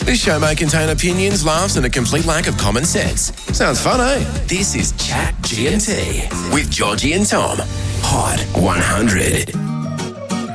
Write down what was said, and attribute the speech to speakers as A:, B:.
A: This show may contain opinions, laughs, and a complete lack of common sense. Sounds fun, eh? This is Chat G&T with Georgie and Tom. Hot 100.